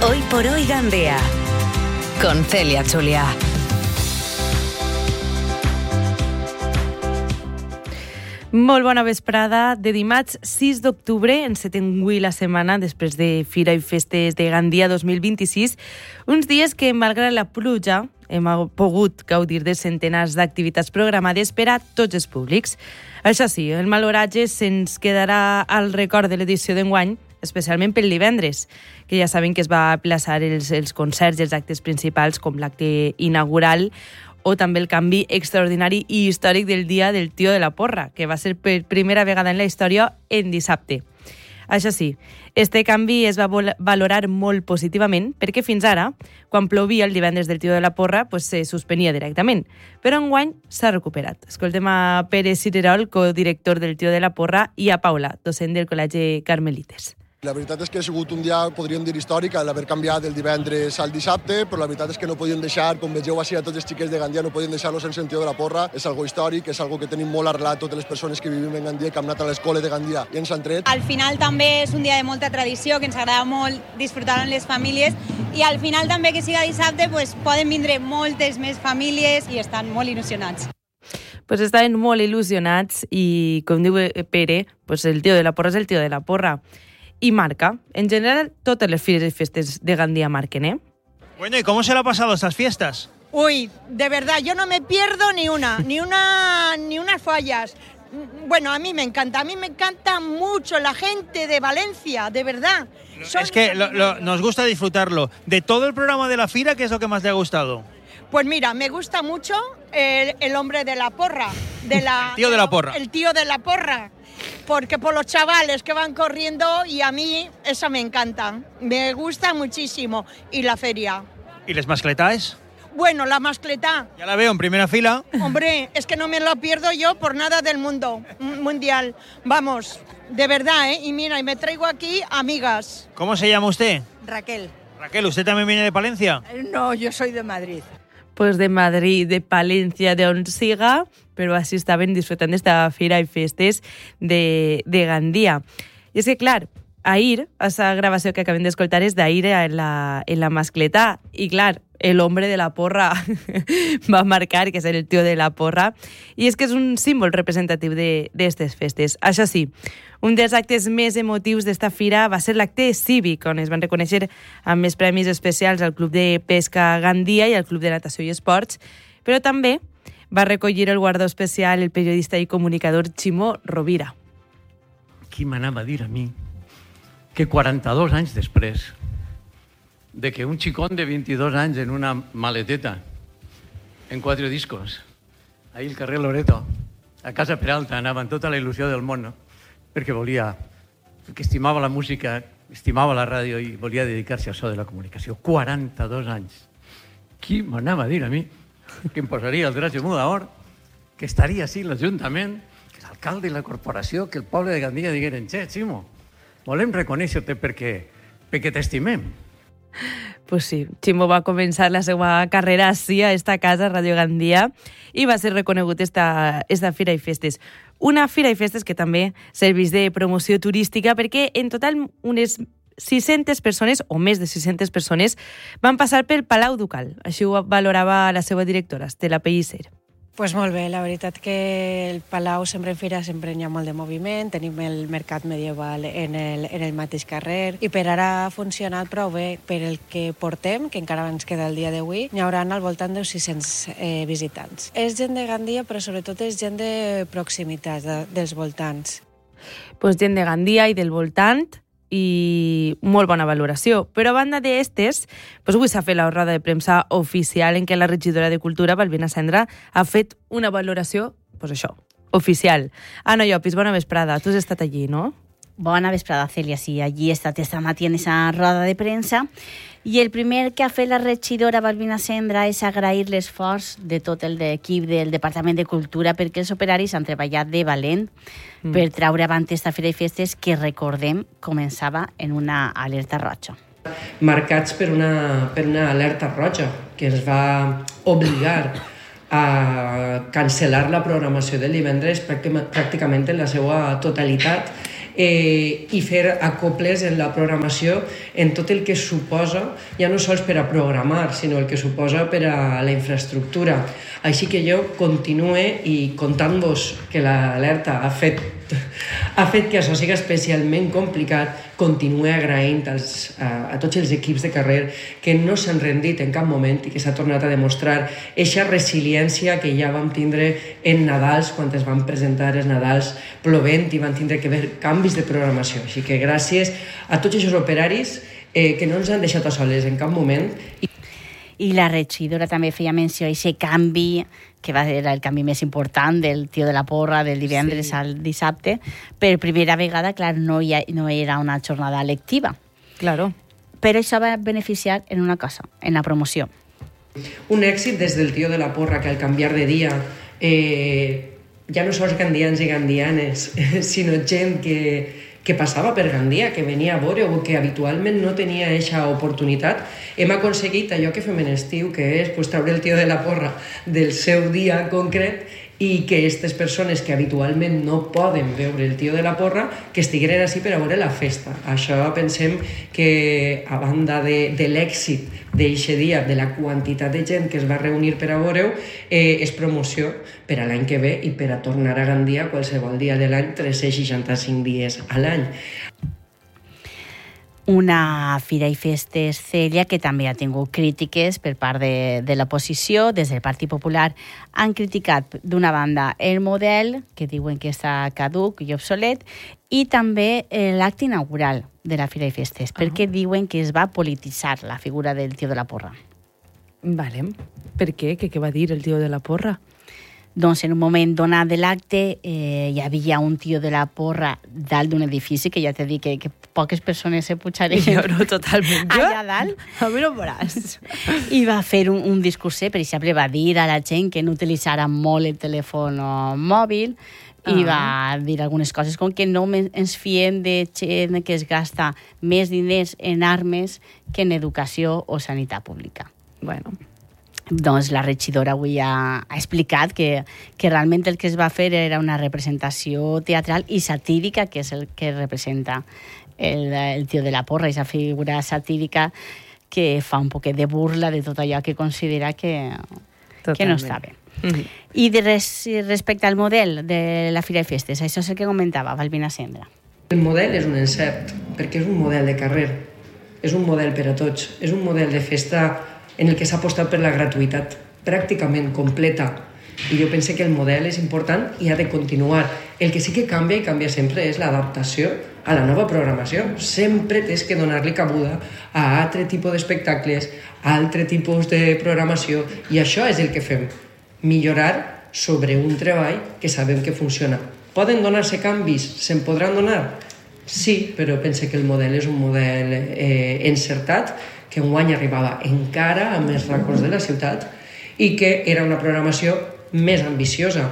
Hoy por hoy Gandia, con Celia Chulia. Molt bona vesprada. De dimarts 6 d'octubre encetem avui la setmana després de Fira i Festes de Gandia 2026, uns dies que, malgrat la pluja, hem pogut gaudir de centenars d'activitats programades per a tots els públics. Això sí, el mal oratge se'ns quedarà al record de l'edició d'enguany, especialment pel divendres, que ja saben que es va aplaçar els concerts i els actes principals, com l'acte inaugural, o també el canvi extraordinari i històric del dia del Tio de la Porra, que va ser per primera vegada en la història en dissabte. Això sí, este canvi es va valorar molt positivament perquè fins ara, quan plovia el divendres del Tio de la Porra, se suspenia directament. Però enguany s'ha recuperat. Escoltem a Pere Cirerol, codirector del Tio de la Porra, i a Paula, docent del Col·legi Carmelites. La veritat és que ha sigut un dia, podríem dir, històric, l'haver canviat del divendres al dissabte, però la veritat és que no podíem deixar, com vegeu així a tots els xiquets de Gandia, no podíem deixar-lo sense el Tio de la Porra. És algo històric, és algo que tenim molt arrelat totes les persones que vivim en Gandia, que hem anat a l'escola de Gandia i ens han tret. Al final també és un dia de molta tradició, que ens agrada molt disfrutar amb les famílies, i al final també que siga dissabte poden vindre moltes més famílies i estan molt il·lusionats. Estaven molt il·lusionats i, com diu Pere, el Tio de la Porra és el Tio de la Porra. Y marca. En general, todas las fires y fiestas de Gandia marquen, ¿eh? Bueno, ¿y cómo se le ha pasado estas fiestas? Uy, de verdad, yo no me pierdo ni unas fallas. Bueno, a mí me encanta mucho la gente de Valencia, de verdad. Es que nos gusta disfrutarlo. De todo el programa de la fira, ¿qué es lo que más te ha gustado? Pues mira, me gusta mucho el hombre de la porra. El Tío de la Porra. El Tío de la Porra. Porque por los chavales que van corriendo, y a mí eso me encanta. Me gusta muchísimo. Y la feria. ¿Y les mascletáis? Bueno, la mascletá. Ya la veo en primera fila. Hombre, es que no me lo pierdo yo por nada del mundo mundial. Vamos, de verdad, ¿eh? Y mira, y me traigo aquí amigas. ¿Cómo se llama usted? Raquel. Raquel, ¿usted también viene de Palencia? No, yo soy de Madrid. Pues de Madrid, de Palencia, de on siga, però així estaven disfrutant d'esta fira i festes de Gandia. I és que, clar, ahir, aquesta gravació que acabem d'escoltar és d'ahir en la mascletà, i clar, el hombre de la porra va marcar que és el Tio de la Porra, i és que és un símbol representatiu d'estes festes. Això sí, un dels actes més emotius d'esta fira va ser l'acte cívic, on es van reconèixer amb més premis especials al Club de Pesca Gandia i al Club de Natació i Esports, però també va recollir el guardó especial el periodista i comunicador Ximo Rovira. Qui m'anava a dir a mi que 42 anys després de que un xicón de 22 anys en una maleteta, en 4 discos, ahí al carrer Loreto, a Casa Peralta, anava amb tota la il·lusió del món, no? perquè estimava la música, estimava la ràdio i volia dedicar-se a això de la comunicació. 42 anys. Qui m'anava a dir a mi que em posaria el drac gemú d'or, que estaria així l'Ajuntament, que l'alcalde i la corporació, que el poble de Gandia digueren: «Che, Ximo, volem reconèixer-te perquè t'estimem». Pues sí, Ximo va començar la seva carrera així a esta casa, Radio Gandia, i va ser reconegut esta Fira i Festes. Una Fira i Festes que també serveix de promoció turística perquè en total unes 600 persones, o més de 600 persones, van passar pel Palau Ducal. Així ho valorava la seva directora, Estela Pellicer. Pues molt bé, la veritat que el Palau sempre en fira sempre hi ha molt de moviment, tenim el mercat medieval en el mateix carrer i per ara ha funcionat prou bé. Per el que portem, que encara ens queda el dia d'avui, n'hi haurà al voltant de 600 visitants. És gent de Gandia, però sobretot és gent de proximitat, dels voltants. Pues gent de Gandia i del voltant, i molt bona valoració. Però a banda d'estes, avui s'ha fet la roda de premsa oficial en què la regidora de Cultura, Balbina Cendra, ha fet una valoració, oficial. Ana Llopis, bona vesprada. Tu has estat allí, no? Bona vesprada, Celia. Sí, allí he estat esta matí en esa roda de premsa. I el primer que ha fet la regidora Balbina Cendra és agrair l'esforç de tot l'equip del Departament de Cultura perquè els operaris han treballat de valent per traure avant esta Fira i Festes que, recordem, començava en una alerta roja. Marcats per una alerta roja que ens va obligar a cancel·lar la programació del divendres pràcticament en la seva totalitat i fer acoples en la programació en tot el que suposa, ja no sols per a programar, sinó el que suposa per a la infraestructura. Així que jo continue i contant-vos que l'alerta ha fet que això sigui especialment complicat, continue agraint a tots els equips de carrer que no s'han rendit en cap moment i que s'ha tornat a demostrar eixa resiliència que ja vam tindre en Nadals, quan es van presentar els Nadals plovent i van tindre que haver canvis de programació. Així que gràcies a tots aquests operaris que no ens han deixat a soles en cap moment. I la regidora també feia menció a aquest canvi, que era el canvi més important del tio de la porra del divendres al dissabte. Per primera vegada, clar, no era una jornada lectiva. Claro. Però això va beneficiar en una cosa, en la promoció. Un èxit des del tio de la porra, que al canviar de dia ja no sols gandians i gandianes, sinó gent que passava per Gandia, que venia a veure o que habitualment no tenia aquesta oportunitat, hem aconseguit allò que fem en estiu, que és treure el tio de la porra del seu dia concret i que aquestes persones que habitualment no poden veure el tio de la porra, que estigueren així per a veure la festa. Això pensem que, a banda de l'èxit d'aquest dia, de la quantitat de gent que es va reunir per a veure-ho, és promoció per a l'any que ve i per a tornar a Gandia qualsevol dia de l'any, 365 dies a l'any. Una Fira i Festes, Cèlia, que també ha tingut crítiques per part de l'oposició. Des del Partit Popular han criticat, d'una banda, el model, que diuen que està caduc i obsolet, i també l'acte inaugural de la Fira i Festes, perquè diuen que es va polititzar la figura del tio de la porra. Vale. Per què? Què va dir el tio de la porra? Doncs en un moment donat de l'acte hi havia un tio de la porra dalt d'un edifici, que ja t'he dit que poques persones se pujarien totalment allà dalt. A mi no em veuràs. I va fer un discurset, per exemple, va dir a la gent que no utilitzara molt el telèfon mòbil i va dir algunes coses com que no ens fiem de gent que es gasta més diners en armes que en educació o sanitat pública. Bueno, doncs la regidora avui ha explicat que realment el que es va fer era una representació teatral i satírica, que és el que representa el tio de la porra, aquesta figura satírica que fa un poquet de burla de tot allò que considera que no està bé. I respecte al model de la Fira i Festes, això és el que comentava Balbina Sendra. El model és un encert, perquè és un model de carrer, és un model per a tots, és un model de festa en el que s'ha apostat per la gratuïtat pràcticament completa. I jo penso que el model és important i ha de continuar. El que sí que canvia i canvia sempre és l'adaptació a la nova programació. Sempre tens que donar-li cabuda a altre tipus d'espectacles, a altre tipus de programació, i això és el que fem. Millorar sobre un treball que sabem que funciona. Poden donar-se canvis? Se'n podran donar? Sí, però penso que el model és un model encertat, que enguany arribava encara a més racons de la ciutat i que era una programació més ambiciosa.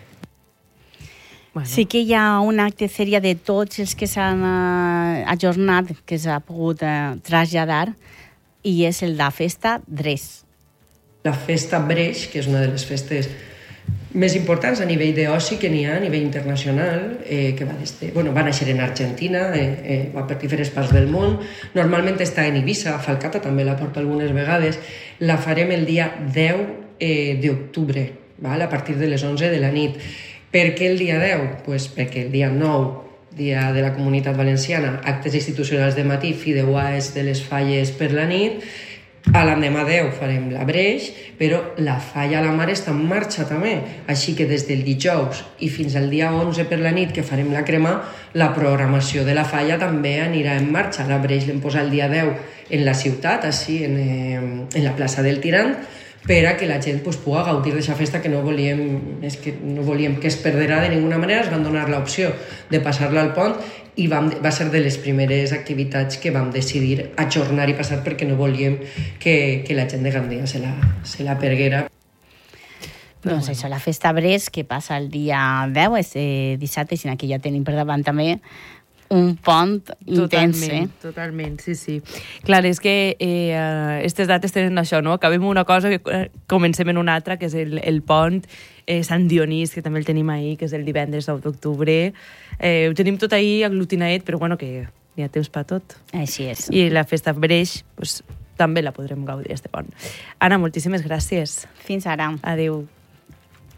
Bueno. Sí que hi ha un acte sèrie de tots els que s'han ajornat, que s'ha pogut traslladar, i és el de Festa Breix. La Festa Breix, que és una de les festes més importants a nivell d'oci que n'hi ha a nivell internacional, que va néixer en Argentina, va per diferents parts del món. Normalment està en Eivissa, Falcata també la porta algunes vegades. La farem el dia 10 d'octubre, a partir de les 11 de la nit. Per què el dia 10? Pues perquè el dia 9, dia de la Comunitat Valenciana, actes institucionals de matí, fideuaes de les falles per la nit. A l'endemà 10 farem la Breix, però la Falla a la Mar està en marxa també. Així que des del dijous i fins al dia 11 per la nit, que farem la crema, la programació de la Falla també anirà en marxa. La Breix l'hem posat el dia 10 en la ciutat, així, en la plaça del Tirant, per a que la gent pugui gaudir d'aquesta festa que no volíem que es perdera de ninguna manera. Es van donar l'opció de passar-la al pont i va ser de les primeres activitats que vam decidir ajornar i passar perquè no volíem que la gent de Gandia se la perguera. Doncs això, la Festa Breix, que passa el dia 10, és dissabte, sinó que ja tenim per davant també un pont intens, Totalment, sí. Clar, és que aquestes dates tenen això, no? Acabem una cosa i comencem en una altra, que és el pont Sant Dionís, que també el tenim ahir, que és el divendres 9 d'octubre. Ho tenim tot ahir aglutinadet, però bueno, que hi ha temps per tot. Així és. I la festa Breix, pues, també la podrem gaudir, este pont. Anna, moltíssimes gràcies. Fins ara. Adéu.